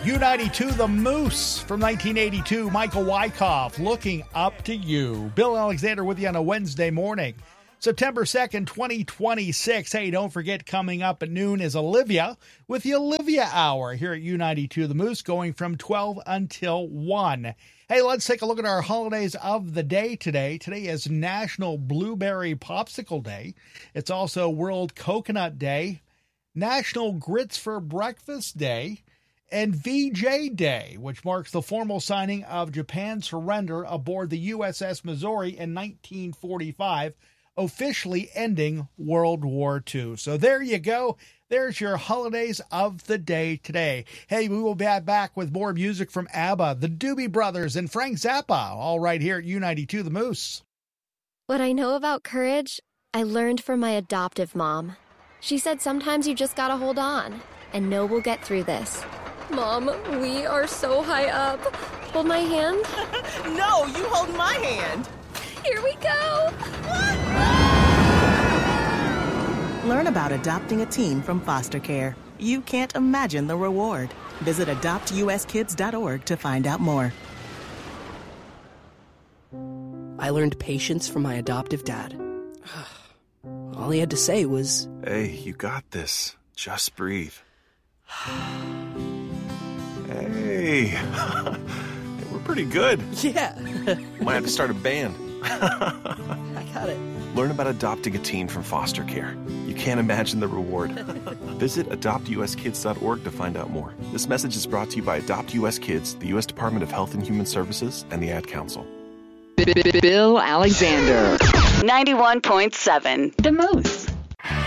U92, The Moose from 1982. Michael Wyckoff, Looking Up to You. Bill Alexander with you on a Wednesday morning. September 2nd, 2026. Hey, don't forget, coming up at noon is Olivia with the Olivia Hour here at U92, The Moose, going from 12 until 1. Hey, let's take a look at our holidays of the day today. Today is National Blueberry Popsicle Day. It's also World Coconut Day, National Grits for Breakfast Day, and VJ Day, which marks the formal signing of Japan's surrender aboard the USS Missouri in 1945, officially ending World War II. So there you go. There's your holidays of the day today. Hey, we will be back with more music from ABBA, the Doobie Brothers, and Frank Zappa, all right here at U92 The Moose. What I know about courage, I learned from my adoptive mom. She said sometimes you just gotta hold on and know we'll get through this. Mom, we are so high up. Hold my hand. No, you hold my hand. Here we go. Learn about adopting a teen from foster care. You can't imagine the reward. Visit adoptuskids.org to find out more. I learned patience from my adoptive dad. All he had to say was, "Hey, you got this. Just breathe." Hey, we're pretty good. yeah. Might have to start a band. I got it. Learn about adopting a teen from foster care. You can't imagine the reward. Visit adoptuskids.org to find out more. This message is brought to you by Adopt US Kids, the U.S. Department of Health and Human Services, and the Ad Council. Bill Alexander. 91.7 The Moose.